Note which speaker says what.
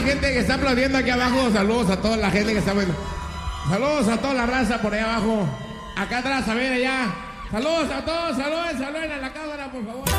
Speaker 1: gente que está aplaudiendo aquí abajo. Saludos a toda la gente que está viendo. Saludos a toda la raza por ahí abajo. Acá atrás, a ver allá. Saludos a todos, saluden a la cámara, por favor.